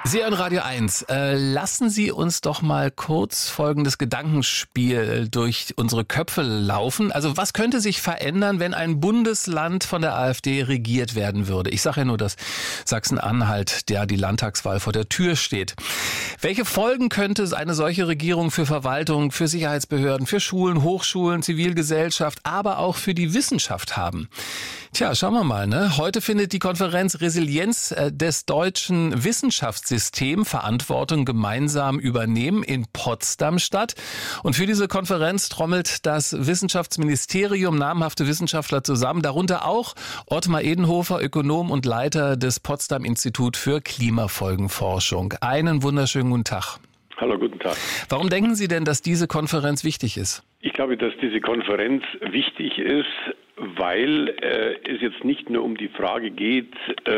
Sie hören Radio 1. Lassen Sie uns doch mal kurz folgendes Gedankenspiel durch unsere Köpfe laufen. Also was könnte sich verändern, wenn ein Bundesland von der AfD regiert werden würde? Ich sage ja nur, dass Sachsen-Anhalt, der die Landtagswahl vor der Tür steht. Welche Folgen könnte eine solche Regierung für Verwaltung, für Sicherheitsbehörden, für Schulen, Hochschulen, Zivilgesellschaft, aber auch für die Wissenschaft haben? Tja, schauen wir mal, ne? Heute findet die Konferenz Resilienz des deutschen Wissenschaftssystems Verantwortung gemeinsam übernehmen in Potsdam statt. Und für diese Konferenz trommelt das Wissenschaftsministerium namhafte Wissenschaftler zusammen, darunter auch Ottmar Edenhofer, Ökonom und Leiter des Potsdam Institut für Klimafolgenforschung. Einen wunderschönen guten Tag. Hallo, guten Tag. Warum denken Sie denn, dass diese Konferenz wichtig ist? Ich glaube, dass diese Konferenz wichtig ist, weil es jetzt nicht nur um die Frage geht,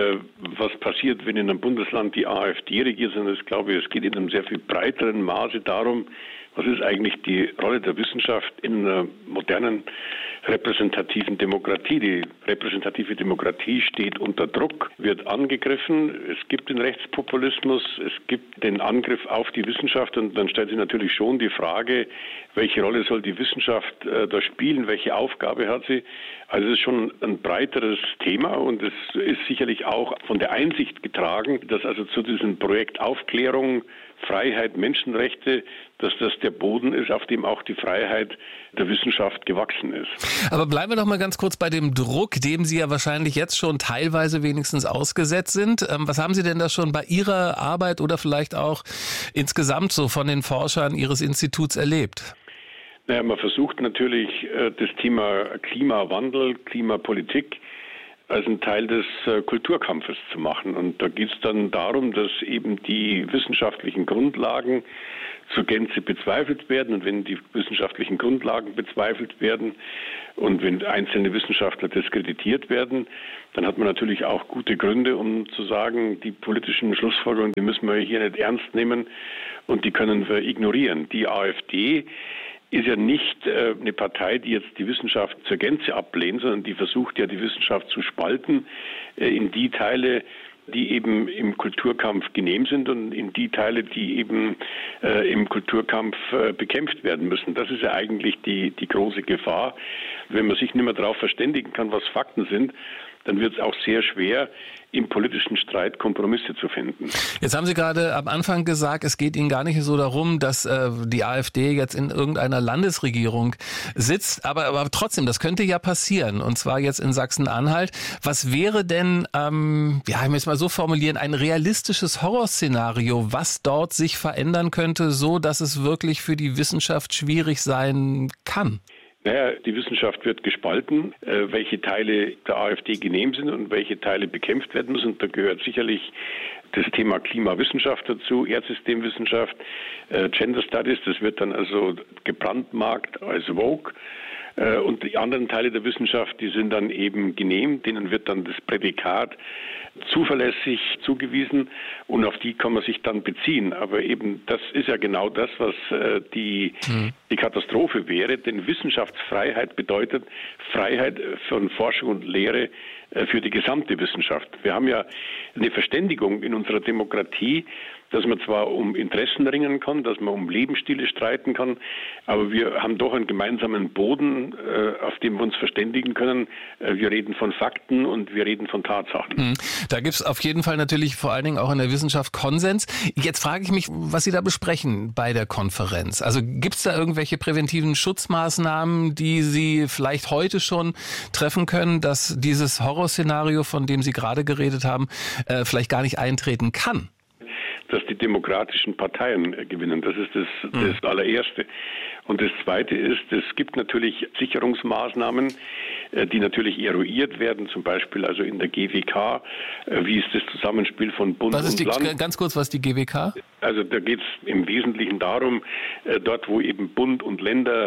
was passiert, wenn in einem Bundesland die AfD regiert, sondern ich glaube, es geht in einem sehr viel breiteren Maße darum, was ist eigentlich die Rolle der Wissenschaft in einer modernen repräsentativen Demokratie. Die repräsentative Demokratie steht unter Druck, wird angegriffen. Es gibt den Rechtspopulismus, es gibt den Angriff auf die Wissenschaft und dann stellt sich natürlich schon die Frage, welche Rolle soll die Wissenschaft da spielen, welche Aufgabe hat sie? Also es ist schon ein breiteres Thema und es ist sicherlich auch von der Einsicht getragen, dass also zu diesem Projekt Aufklärung, Freiheit, Menschenrechte, dass das der Boden ist, auf dem auch die Freiheit der Wissenschaft gewachsen ist. Aber bleiben wir doch mal ganz kurz bei dem Druck, dem Sie ja wahrscheinlich jetzt schon teilweise wenigstens ausgesetzt sind. Was haben Sie denn da schon bei Ihrer Arbeit oder vielleicht auch insgesamt so von den Forschern Ihres Instituts erlebt? Naja, man versucht natürlich das Thema Klimawandel, Klimapolitik als einen Teil des Kulturkampfes zu machen. Und da geht es dann darum, dass eben die wissenschaftlichen Grundlagen zur Gänze bezweifelt werden. Und wenn die wissenschaftlichen Grundlagen bezweifelt werden und wenn einzelne Wissenschaftler diskreditiert werden, dann hat man natürlich auch gute Gründe, um zu sagen, die politischen Schlussfolgerungen, die müssen wir hier nicht ernst nehmen und die können wir ignorieren. Die AfD ist ja nicht eine Partei, die jetzt die Wissenschaft zur Gänze ablehnt, sondern die versucht ja, die Wissenschaft zu spalten in die Teile, die eben im Kulturkampf genehm sind und in die Teile, die eben im Kulturkampf bekämpft werden müssen. Das ist ja eigentlich die große Gefahr. Wenn man sich nicht mehr darauf verständigen kann, was Fakten sind, dann wird es auch sehr schwer, im politischen Streit Kompromisse zu finden. Jetzt haben Sie gerade am Anfang gesagt, es geht Ihnen gar nicht so darum, dass die AfD jetzt in irgendeiner Landesregierung sitzt, aber trotzdem, das könnte ja passieren, und zwar jetzt in Sachsen-Anhalt. Was wäre denn, ich will es mal so formulieren, ein realistisches Horrorszenario, was dort sich verändern könnte, so dass es wirklich für die Wissenschaft schwierig sein kann? Naja, die Wissenschaft wird gespalten, welche Teile der AfD genehm sind und welche Teile bekämpft werden müssen. Und da gehört sicherlich das Thema Klimawissenschaft dazu, Erdsystemwissenschaft, Gender Studies, das wird dann also gebrandmarkt als Vogue. Und die anderen Teile der Wissenschaft, die sind dann eben genehm, denen wird dann das Prädikat zuverlässig zugewiesen und auf die kann man sich dann beziehen. Aber eben das ist ja genau das, was die Katastrophe wäre, denn Wissenschaftsfreiheit bedeutet Freiheit von Forschung und Lehre für die gesamte Wissenschaft. Wir haben ja eine Verständigung in unserer Demokratie, dass man zwar um Interessen ringen kann, dass man um Lebensstile streiten kann, aber wir haben doch einen gemeinsamen Boden, auf dem wir uns verständigen können. Wir reden von Fakten und wir reden von Tatsachen. Da gibt es auf jeden Fall natürlich vor allen Dingen auch in der Wissenschaft Konsens. Jetzt frage ich mich, was Sie da besprechen bei der Konferenz. Also gibt es da irgendwelche präventiven Schutzmaßnahmen, die Sie vielleicht heute schon treffen können, dass dieses Horrorszenario, von dem Sie gerade geredet haben, vielleicht gar nicht eintreten kann? Dass die demokratischen Parteien gewinnen. Das ist das allererste. Und das zweite ist, es gibt natürlich Sicherungsmaßnahmen, die natürlich eruiert werden, zum Beispiel also in der GWK. Wie ist das Zusammenspiel von Bund und Land? Ganz kurz, was ist die GWK? Also da geht es im Wesentlichen darum, dort wo eben Bund und Länder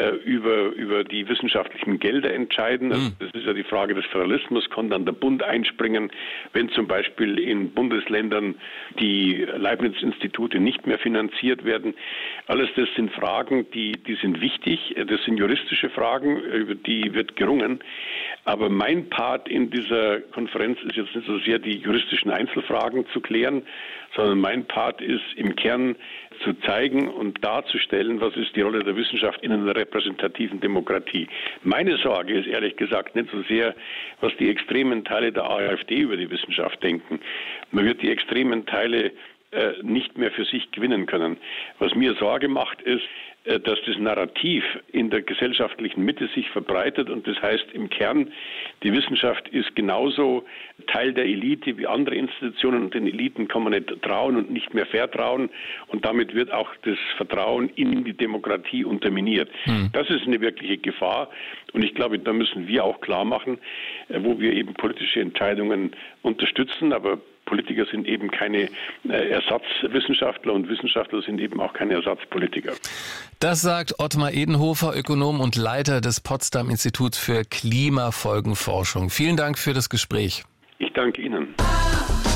über die wissenschaftlichen Gelder entscheiden. Also das ist ja die Frage des Föderalismus, kann dann der Bund einspringen, wenn zum Beispiel in Bundesländern die Leibniz-Institute nicht mehr finanziert werden. Alles das sind Fragen, die die sind wichtig. Das sind juristische Fragen, über die wird gerungen. Aber mein Part in dieser Konferenz ist jetzt nicht so sehr die juristischen Einzelfragen zu klären, sondern mein Part ist im Kern zu zeigen und darzustellen, was ist die Rolle der Wissenschaft in einer repräsentativen Demokratie. Meine Sorge ist ehrlich gesagt nicht so sehr, was die extremen Teile der AfD über die Wissenschaft denken. Man wird die extremen Teile nicht mehr für sich gewinnen können. Was mir Sorge macht, ist, dass das Narrativ in der gesellschaftlichen Mitte sich verbreitet und das heißt im Kern, die Wissenschaft ist genauso Teil der Elite wie andere Institutionen und den Eliten kann man nicht trauen und nicht mehr vertrauen und damit wird auch das Vertrauen in die Demokratie unterminiert. Das ist eine wirkliche Gefahr und ich glaube, da müssen wir auch klar machen, wo wir eben politische Entscheidungen unterstützen, aber Politiker sind eben keine Ersatzwissenschaftler und Wissenschaftler sind eben auch keine Ersatzpolitiker. Das sagt Ottmar Edenhofer, Ökonom und Leiter des Potsdam-Instituts für Klimafolgenforschung. Vielen Dank für das Gespräch. Ich danke Ihnen.